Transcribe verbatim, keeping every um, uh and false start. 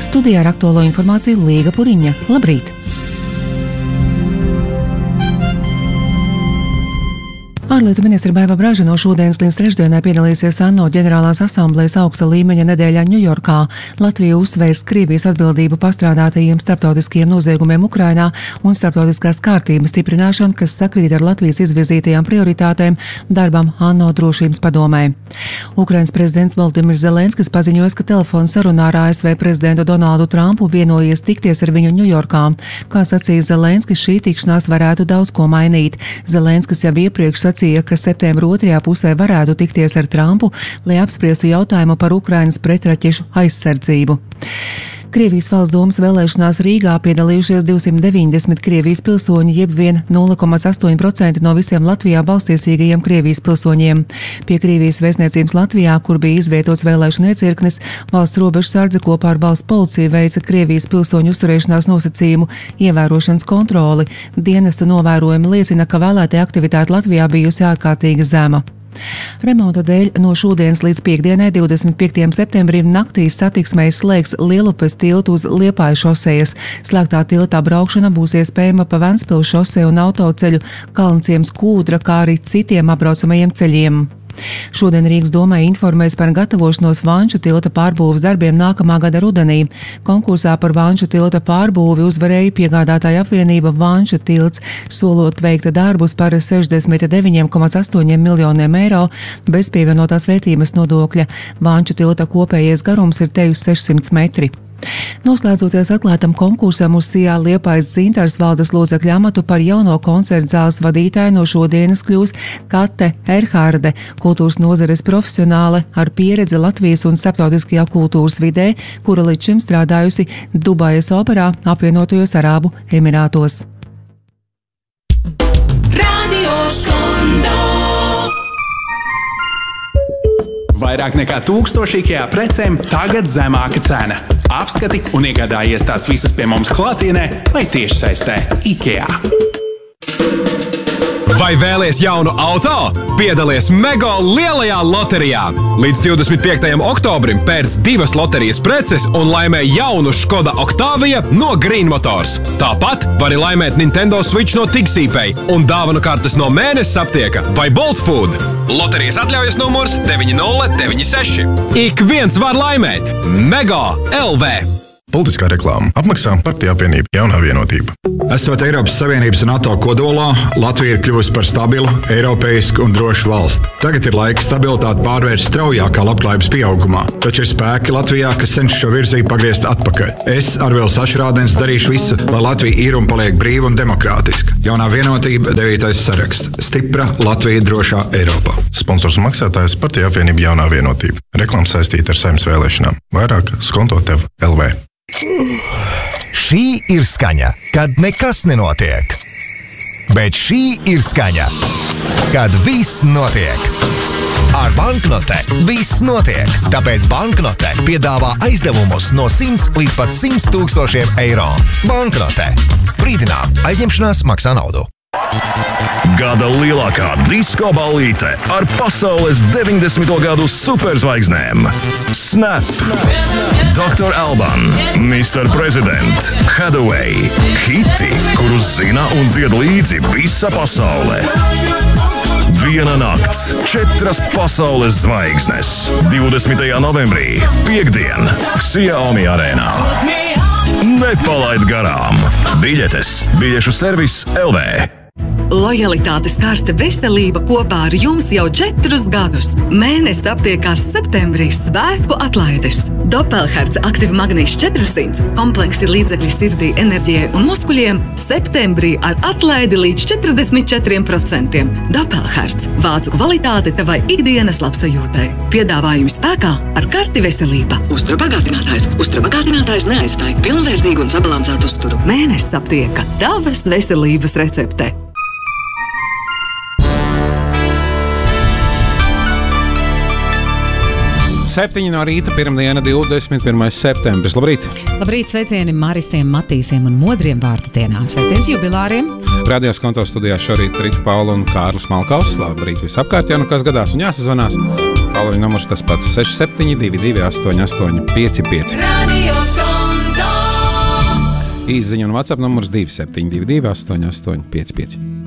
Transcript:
Studijā ar aktuālo informāciju Līga Puriņa. Labrīt! Ārlietu ministre Baiva Braža no šodienas līdz trešdienai piedalīsies ANO ģenerālās asamblējas augsta līmeņa nedēļā Ņujorkā. Latvija uzsvērs Krievijas atbildību pastrādātajiem starptautiskiem noziegumiem Ukrainā un starptautiskās kārtības stiprināšanu, kas sakrīt ar Latvijas izvirzītajām prioritātēm darbam ANO drošības padomē. Ukrainas prezidents Volodimirs Zelenskis paziņoja, ka telefonu sarunā ar A S V prezidentu Donaldu Trumpu vienojies tikties ar viņu Ņujorkā. Kā sacīja Zelenskis, šī tikšanās varētu daudz ko mainīt. Zelenskis jau iepriekš sacīja, ka septembra otrajā pusē varētu tikties ar Trumpu, lai apspriestu jautājumu par Ukrainas pretraķešu aizsardzību. Krievijas valsts domas vēlēšanās Rīgā piedalījušies divsimt deviņdesmit Krievijas pilsoņi, jeb vien nulle komats astoņi procenti no visiem Latvijā balsstiesīgajiem Krievijas pilsoņiem. Pie Krievijas vēstniecības Latvijā, kur bija izvietots vēlēšanu iecirknis, valsts robežsardze kopā ar valsts policiju veica Krievijas pilsoņu uzturēšanās nosacījumu ievērošanas kontroli. Dienestu novērojumi liecina, ka vēlētāja aktivitāte Latvijā bijusi ārkārtīgi zema. Remonta dēļ no šodienas līdz piekdienai, divdesmit piektajam septembrim, naktī satiksmei slēgs Lielupes tiltu uz Liepājas šosejas. Slēgtā tiltā braukšana būs iespējama pa Ventspils šoseju un autoceļu Kalnciems Kūdra, kā arī citiem apbraucamajiem ceļiem. Šodien Rīgas domai informēs par gatavošanos Vanču tilta pārbūves darbiem nākamā gada rudenī. Konkursā par Vanču tilta pārbūvi uzvarēja piegādātāja apvienība Vanču tilts, solot veikt darbus par sešdesmit deviņiem komats astoņiem miljoniem eiro bez pievienotās vērtības nodokļa. Vanču tilta kopējais garums ir tejus sešsimt metri. Noslēdzoties atklātam konkursam uz Sijā Liepājas dzintars valdes locekļa amatu par jauno koncertu zāles vadītāju no šodienas kļūs Kate Erhārde, kultūras nozares profesionāle ar pieredzi Latvijas un starptautiskajā kultūras vidē, kura līdz šim strādājusi Dubajas operā apvienotajos Arābu Emirātos. Radio Skondo. Vairāk nekā tūkstoši IKEA precēm tagad zemāka cena. Apskati un iegādājies tās visas pie mums klātienē vai tiešsaistē IKEA. Vai vēlies jaunu auto? Piedalies Mego lielajā loterijā! Līdz divdesmit piektajam oktobrim pērc divas loterijas preces un laimē jaunu Škoda Octavia no Green Motors. Tāpat vari laimēt Nintendo Switch no Tiksīpei un dāvanu kartes no Mēnesis aptieka vai Bolt Food. Loterijas atļaujas numurs deviņi nulle deviņi seši. Ik viens var laimēt! Mego L V! Politiskā reklāma apmaksā Partiju apvienība Jaunā vienotība. Esot Eiropas Savienības un NATO kodolā, Latvija ir kļuvusi par stabilu, eiropeisku un drošu valsti. Tagad ir laiks stabilitāti pārvērst straujākā labklājības pieaugumā, taču ir spēki Latvijā, kas cenšas šo virzību pagriezt atpakaļ. Es, Arvils Ašrādens, darīšu visu, lai Latvija ir un paliek brīva un demokrātiska. Jaunā vienotība, devītais saraksts. Stipra Latvija drošā Eiropā. Sponsors un maksātājs Partiju apvienība Jaunā vienotība. Reklāma saistīta ar Saeimas vēlēšanām. Vairāk Skonto tev L V. Šī ir skaņa, kad nekas nenotiek. Bet šī ir skaņa, kad viss notiek. Ar banknote viss notiek, tāpēc banknote piedāvā aizdevumus no simts līdz pat simt tūkstošiem eiro. Banknote. Brīdinām, aizņemšanās maksā naudu. Gada lielākā disko ballīte ar pasaules deviņdesmito gadu superzvaigznēm. Snap, doktor Alban, mister President, Hathaway, hiti, kurus zina un dzied līdzi visa pasaule. Viena nakts, četras pasaules zvaigznes. divdesmitajā novembrī, piekdien, Xiaomi arēnā. Nepalaid garām. Biļetes, biļešu servis L V. Lojalitātes karte veselība kopā ar jums jau četrus gadus. Mēnesis aptiekās septembrī svētku atlaides. Doppelherz aktīva magnīts četrsimt, kompleksi līdzekļi sirdī, enerģijai un muskuļiem septembrī ar atlaidi līdz četrdesmit četriem procentiem. Doppelherz – vācu kvalitāte tavai ikdienas labsajūtai. Piedāvājumi spēkā ar karti veselība. Uzturabagātinātājs. Uzturabagātinātājs neaizstāj pilnvērtīgu un sabalansētu uzturu. Mēnesis aptieka – tavas veselības recepte. septiņi no rīta, pirmdiena, divdesmit pirmais septembris. Labrīt! Labrīt, sveicieni Marisiem, Matīsiem un Modriem vārtadienā. Sveiciens jubilāriem! Radio Skonto studijā šorīt Rita Paula un Kārlis Malkaus. Labrīt visapkārt, ja nu kas gadās un jāsazvanās. Tālruņa numurs tas pats seši septiņi divi divi astoņi astoņi pieci pieci. Radio Skonto! Īsziņa un WhatsApp numurs divi septiņi divi divi astoņi astoņi pieci pieci.